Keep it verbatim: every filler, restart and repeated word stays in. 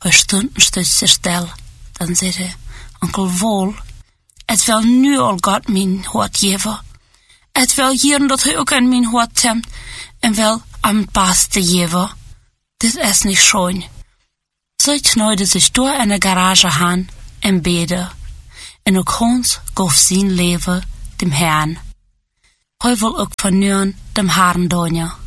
Bei Stunden steht sie still. Dann sagt er, Onkel Wohl, het wil nu al Gott mijn hart geven. Het wil jaren dat hij ook aan mijn hart temt en wil am het beste geven. Dit is niet schön. So kneide sich door in de garage aan en bede. En ook Hans gaf zijn leven dem Herrn. Hij wil ook verneuren dem Herrn donja.